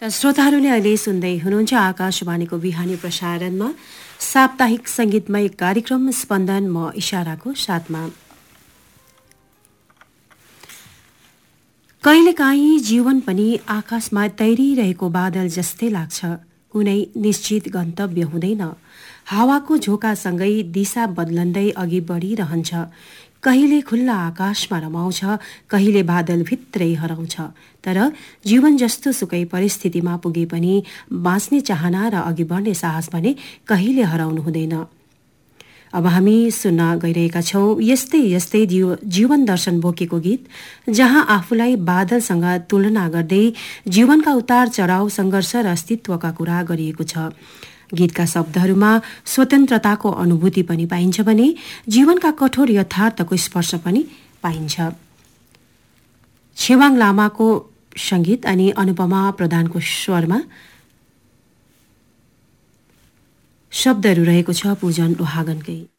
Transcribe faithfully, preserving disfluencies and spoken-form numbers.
श्रोताहरूले अहिले सुन्दै हुनुहुन्छ आकाशवाणीको बिहानी प्रसारणमा साप्ताहिक संगीतमय कार्यक्रम स्पन्दन। म इशाराको साथमा। कहिलेकाहीँ जीवन पनि आकाशमा तैरिरहेको बादल जस्तै लाग्छ। कुनै निश्चित गन्तव्य हुँदैन। हावाको झोकासँगै दिशा बदलन्दै अघि बढिरहन्छ। कहिले खुल्ला आकाशमा रमाउँछ, कहिले बादलभित्रै हराउँछ। तर जीवन जस्तो सुकै परिस्थितिमा पुगे पनि बाँच्ने चाहना र अघि बढ्ने साहस भने कहिले हराउनु हुँदैन। अब हामी सुन्न गइरहेका छौं यस्तै यस्तै जीवन दर्शन बोकेको गीत, जहाँ आफूलाई बादलसँग तुलना गर्दै जीवनका उतार चढाव, सङ्घर्ष र अस्तित्वका कुरा गरिएको छ। गीतका शब्दहरूमा स्वतन्त्रताको अनुभूति पनि पाइन्छ भने जीवनका कठोर यथार्थको स्पर्श पनि पाइन्छ। छेवाङ लामाको संगीत अनि अनुपमा प्रधानको स्वरमा शब्दहरू रहेको छ पूजन लोहागनकै।